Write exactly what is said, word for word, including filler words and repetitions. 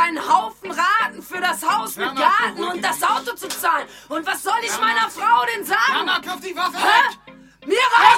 einen Haufen Raten für das Haus mit Garten und das Auto zu zahlen. Und was soll ich meiner Frau denn sagen? Mama, kauf die Waffe Hä? weg! Mir reicht